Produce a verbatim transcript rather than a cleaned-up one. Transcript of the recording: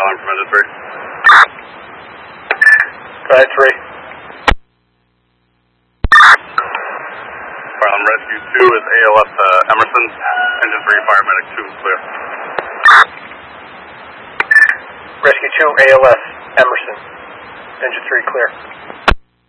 fire alarm from engine three. Go ahead, three. Fire alarm rescue two is A L S uh, Emerson. Engine three, paramedic two is clear. Rescue two, A L S Emerson. Engine three, clear.